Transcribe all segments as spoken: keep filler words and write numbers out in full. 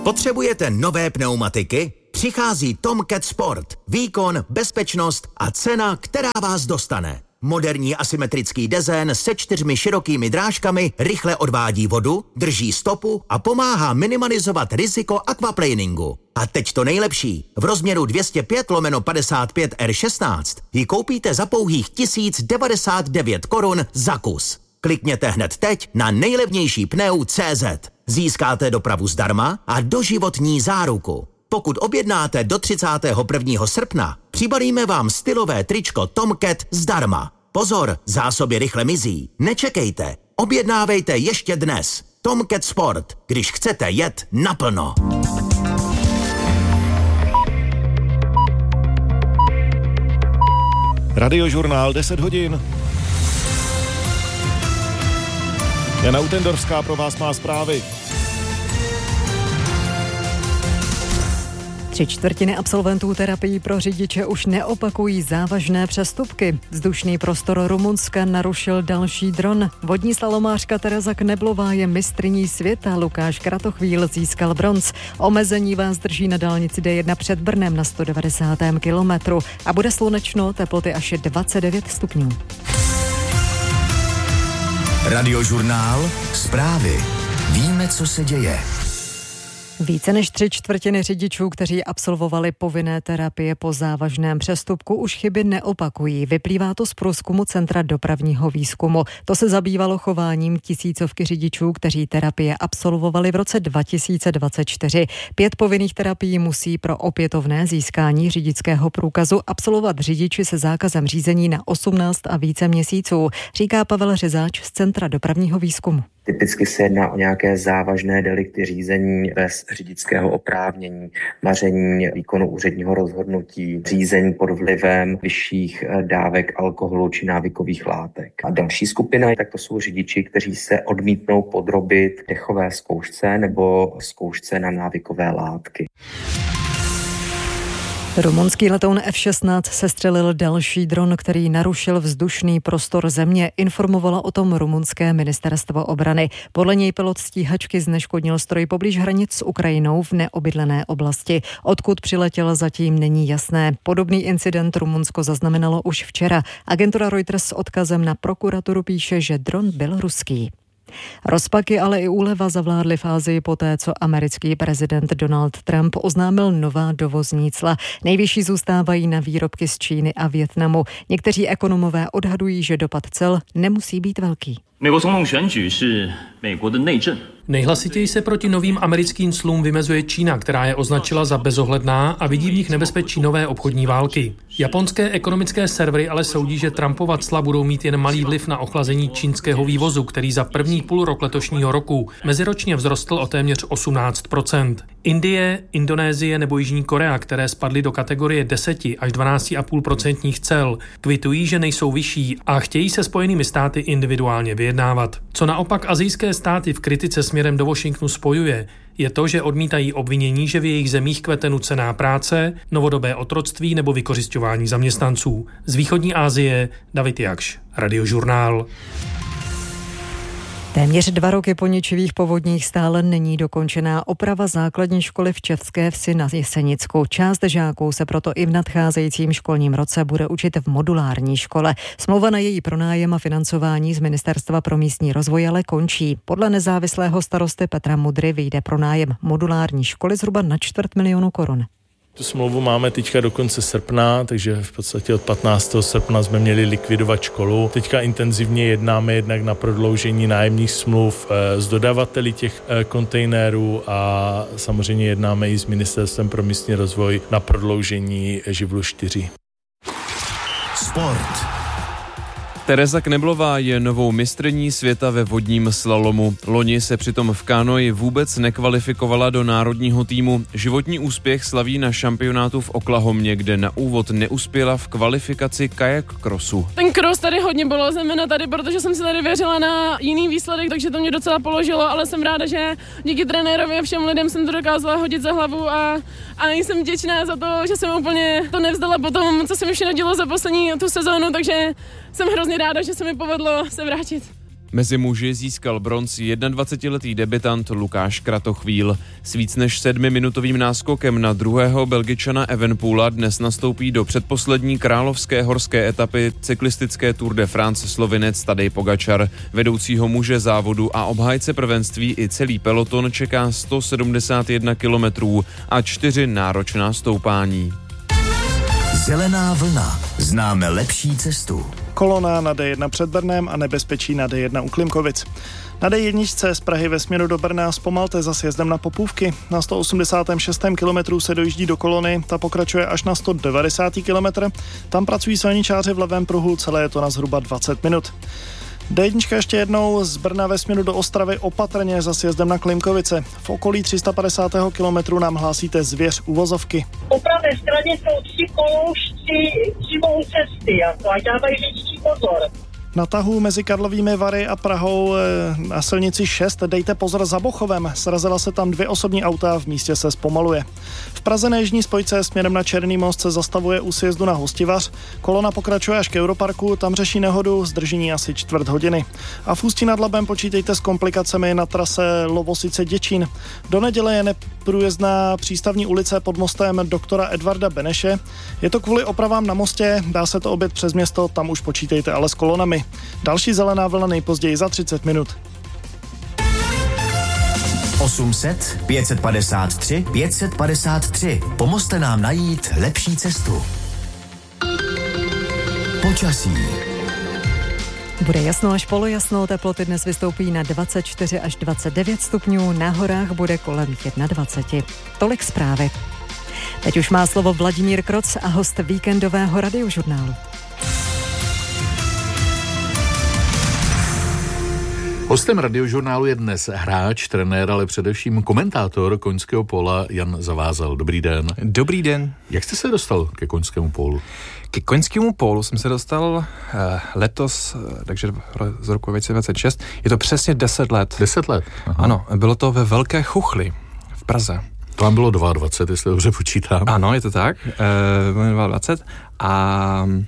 Potřebujete nové pneumatiky? Přichází Tomcat Sport. Výkon, bezpečnost a cena, která vás dostane. Moderní asymetrický dezén se čtyřmi širokými drážkami rychle odvádí vodu, drží stopu a pomáhá minimalizovat riziko aquaplaningu. A teď to nejlepší. V rozměru dvě stě pět lomeno padesát pět R šestnáct ji koupíte za pouhých tisíc devadesát devět korun za kus. Klikněte hned teď na nejlevnější pneu tečka cé zet. Získáte dopravu zdarma a doživotní záruku. Pokud objednáte do třicátého prvního srpna, přibalíme vám stylové tričko Tomcat zdarma. Pozor, zásoby rychle mizí. Nečekejte, objednávejte ještě dnes. Tomcat Sport, když chcete jet naplno. Radiožurnál deset hodin. Jana Utendorská pro vás má zprávy. Tři čtvrtiny absolventů terapií pro řidiče už neopakují závažné přestupky. Vzdušný prostor Rumunska narušil další dron. Vodní slalomářka Tereza Kneblová je mistryní světa, Lukáš Kratochvíl získal bronz. Omezení vás drží na dálnici D jedna před Brnem na sto devadesátém kilometru a bude slunečno, teploty až dvacet devět stupňů. Radiožurnál, zprávy. Víme, co se děje. Více než tři čtvrtiny řidičů, kteří absolvovali povinné terapie po závažném přestupku, už chyby neopakují. Vyplývá to z průzkumu Centra dopravního výzkumu. To se zabývalo chováním tisícovky řidičů, kteří terapie absolvovali v roce dva tisíce dvacet čtyři. Pět povinných terapií musí pro opětovné získání řidičského průkazu absolvovat řidiči se zákazem řízení na osmnáct a více měsíců, říká Pavel Řezáč z Centra dopravního výzkumu. Typicky se jedná o nějaké závažné delikty řízení bez řidičského oprávnění, maření výkonu úředního rozhodnutí, řízení pod vlivem vyšších dávek alkoholu či návykových látek. A další skupina, tak to jsou řidiči, kteří se odmítnou podrobit dechové zkoušce nebo zkoušce na návykové látky. Rumunský letoun F šestnáct sestřelil další dron, který narušil vzdušný prostor země, informovalo o tom rumunské ministerstvo obrany. Podle něj pilot stíhačky zneškodnil stroj poblíž hranic s Ukrajinou v neobydlené oblasti. Odkud přiletěl, zatím není jasné. Podobný incident Rumunsko zaznamenalo už včera. Agentura Reuters s odkazem na prokuraturu píše, že dron byl ruský. Rozpaky, ale i úleva zavládly v Asii poté, co americký prezident Donald Trump oznámil nová dovozní cla. Nejvyšší zůstávají na výrobky z Číny a Vietnamu. Někteří ekonomové odhadují, že dopad cel nemusí být velký. Nejhlasitěji se proti novým americkým clům vymezuje Čína, která je označila za bezohledná a vidí v nich nebezpečí nové obchodní války. Japonské ekonomické servery ale soudí, že Trumpova cla budou mít jen malý vliv na ochlazení čínského vývozu, který za první půl rok letošního roku meziročně vzrostl o téměř osmnáct procent. Indie, Indonésie nebo Jižní Korea, které spadly do kategorie deset až dvanáct celá pět procentních cel, kvitují, že nejsou vyšší a chtějí se Spojenými státy individuálně vyjednávat. Co naopak asijské státy v kritice směrem do Washingtonu spojuje, je to, že odmítají obvinění, že v jejich zemích kvete nucená práce, novodobé otroctví nebo vykořisťování zaměstnanců. Z východní Asie David Jakš, Radiožurnál. Téměř dva roky po ničivých povodních stále není dokončená oprava základní školy v České Vsi na Jesenicku. Část žáků se proto i v nadcházejícím školním roce bude učit v modulární škole. Smlouva na její pronájem a financování z Ministerstva pro místní rozvoj ale končí. Podle nezávislého starosty Petra Mudry vyjde pronájem modulární školy zhruba na čtvrt milionu korun. Tu smlouvu máme teďka do konce srpna, takže v podstatě od patnáctého srpna jsme měli likvidovat školu. Teďka intenzivně jednáme jednak na prodloužení nájemních smluv s dodavateli těch kontejnerů a samozřejmě jednáme i s Ministerstvem pro místní rozvoj na prodloužení živlu čtyři. Sport. Tereza Kneblová je novou mistryní světa ve vodním slalomu. Loni se přitom v kánoji vůbec nekvalifikovala do národního týmu. Životní úspěch slaví na šampionátu v Oklahomě, kde na úvod neuspěla v kvalifikaci kajak crossu. Ten cross tady hodně bylo zejména tady, protože jsem si tady věřila na jiný výsledek, takže to mě docela položilo, ale jsem ráda, že díky trenérovi a všem lidem jsem to dokázala hodit za hlavu a, a jsem vděčná za to, že jsem úplně to nevzdala po tom, co se mi všechno dělo za poslední tu sezónu, takže jsem hrozně ráda, že se mi povedlo se vrátit. Mezi muži získal bronz dvacetijednoletý debutant Lukáš Kratochvíl. S víc než sedmiminutovým náskokem na druhého Belgičana Evenepoela dnes nastoupí do předposlední královské horské etapy cyklistické Tour de France Slovinec Tadej Pogačar. Vedoucího muže závodu a obhájce prvenství i celý peloton čeká sto sedmdesát jedna kilometrů a čtyři náročná stoupání. Zelená vlna. Známe lepší cestu. Kolona na dé jedna před Brnem a nebezpečí na dé jedna u Klimkovic. Na dé jedna z Prahy ve směru do Brna zpomalte za sjezdem na Popůvky. Na sto osmdesátém šestém kilometru se dojíždí do kolony, ta pokračuje až na sto devadesátém kilometru. Tam pracují silničáři v levém pruhu, celé je to na zhruba dvacet minut. dé jedna ještě jednou z Brna ve směru do Ostravy opatrně za sjezdem na Klimkovice. V okolí tři sta padesátého kilometru nám hlásíte Zvěř u Vozovky. Po pravé straně jsou tři koloušci přímou cesty, jako, ať dávají řidiči pozor. Na tahu mezi Karlovými Vary a Prahou na silnici šest dejte pozor za Bochovem. Srazila se tam dvě osobní auta, v místě se zpomaluje. V Praze na jižní spojce směrem na Černý most se zastavuje u sjezdu na Hostivař. Kolona pokračuje až k Europarku, tam řeší nehodu, zdržení asi čtvrt hodiny. A v Ústí nad Labem počítejte s komplikacemi na trase Lovosice-Děčín. Do neděle je neprůjezdná přístavní ulice pod mostem doktora Edvarda Beneše. Je to kvůli opravám na mostě, dá se to objet přes město, tam už počítejte ale s kolonami. Další zelená vlna nejpozději za třicet minut. osm set, pět set padesát tři, pět set padesát tři. Pomozte nám najít lepší cestu. Počasí. Bude jasno až polojasno, teploty dnes vystoupí na dvacet čtyři až dvacet devět stupňů, na horách bude kolem dvacet jedna. Tolik zprávy. Teď už má slovo Vladimír Kroc a host víkendového radiožurnálu. Hostem radiožurnálu je dnes hráč, trenér, ale především komentátor koňského póla Jan Zavázal. Dobrý den. Dobrý den. Jak jste se dostal ke koňskému pólu? Ke koňskému pólu jsem se dostal uh, letos, uh, takže z roku dvacet dvacet šest. Je to přesně deset let. deset let? Aha. Ano, bylo to ve Velké Chuchli v Praze. To vám bylo dvacet dva, jestli dobře počítám. Ano, je to tak. Uh, dvacet dva a uh,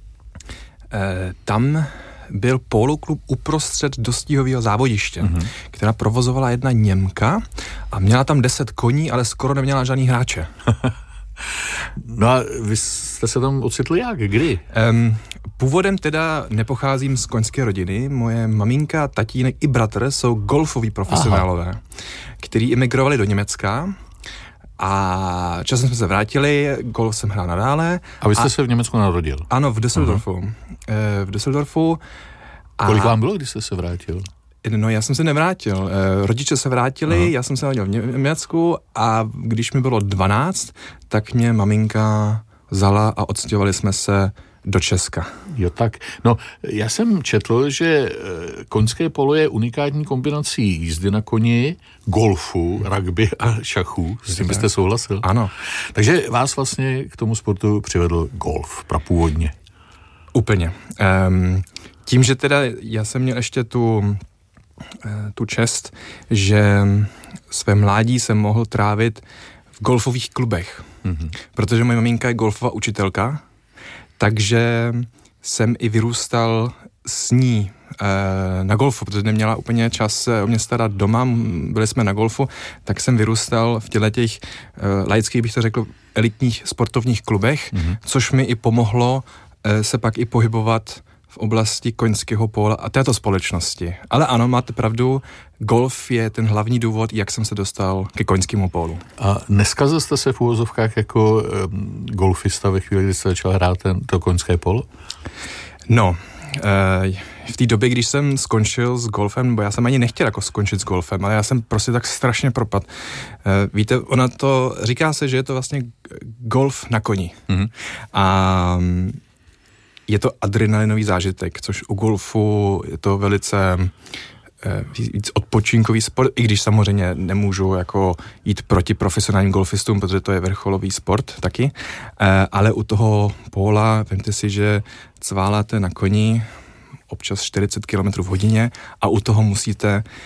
tam byl poloklub uprostřed dostihového závodiště, mm-hmm. která provozovala jedna Němka a měla tam deset koní, ale skoro neměla žádný hráče. No a vy jste se tam ocitli jak? Kdy? Um, původem teda nepocházím z koňské rodiny. Moje maminka, tatínek i bratr jsou golfoví profesionálové, Aha. kteří emigrovali do Německa. A časem jsme se vrátili, golf jsem hrál nadále. A vy jste a, se v Německu narodil? Ano, v Düsseldorfu. Uh-huh. E, v Düsseldorfu. A kolik vám bylo, když jste se vrátil? No, já jsem se nevrátil. E, rodiče se vrátili, uh-huh. já jsem se narodil v Německu a když mi bylo dvanáct, tak mě maminka vzala a odstěhovali jsme se do Česka. Jo, tak. No, já jsem četl, že koňské polo je unikátní kombinací jízdy na koni, golfu, rugby a šachu. S tím byste souhlasil? Ano. Takže vás vlastně k tomu sportu přivedl golf, prapůvodně. Úplně. Um, tím, že teda já jsem měl ještě tu, tu čest, že své mládí jsem mohl trávit v golfových klubech. Mm-hmm. Protože moje maminka je golfová učitelka, takže jsem i vyrůstal s ní e, na golfu, protože neměla úplně čas se o mě starat doma, byli jsme na golfu, tak jsem vyrůstal v těchto těch e, laických, bych to řekl, elitních sportovních klubech, mm-hmm. což mi i pomohlo e, se pak i pohybovat v oblasti koňského póla a této společnosti. Ale ano, máte pravdu, golf je ten hlavní důvod, jak jsem se dostal ke koňskému pólu. A neskazil jste se v úvozovkách jako um, golfista ve chvíli, kdy jste začal hrát ten, to koňské polo? No, e, v té době, když jsem skončil s golfem, nebo já jsem ani nechtěl jako skončit s golfem, ale já jsem prostě tak strašně propad. E, víte, ona to, říká se, že je to vlastně golf na koni. Mm-hmm. A je to adrenalinový zážitek, což u golfu je to velice eh, víc odpočinkový sport, i když samozřejmě nemůžu jako jít proti profesionálním golfistům, protože to je vrcholový sport taky, eh, ale u toho póla, vemte si, že cváláte na koni občas čtyřicet kilometrů v hodině a u toho musíte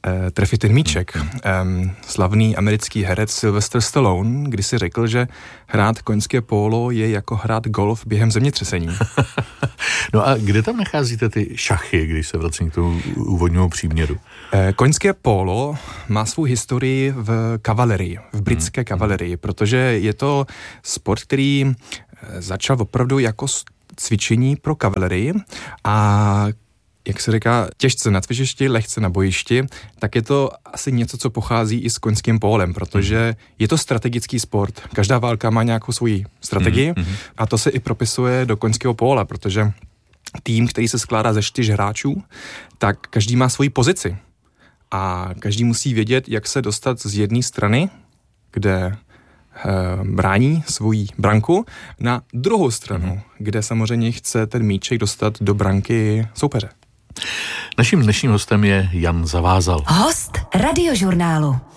e, trefit ten míček. E, slavný americký herec Sylvester Stallone když si řekl, že hrát koňské pólo je jako hrát golf během zemětřesení. No a kde tam nacházíte ty šachy, když se vracím k tomu úvodnímu příměru? E, koňské pólo má svou historii v kavalerii, v britské hmm. kavalerii, protože je to sport, který začal opravdu jako cvičení pro kavalerii a jak se říká, těžce na cvičišti, lehce na bojišti, tak je to asi něco, co pochází i s koňským pólem, protože je to strategický sport. Každá válka má nějakou svoji strategii mm-hmm. a to se i propisuje do koňského póla, protože tým, který se skládá ze čtyř hráčů, tak každý má svoji pozici a každý musí vědět, jak se dostat z jedné strany, kde brání svoji branku, na druhou stranu, mm-hmm. kde samozřejmě chce ten míček dostat do branky soupeře. Naším dnešním hostem je Jan Zavázal. Host Radiožurnálu.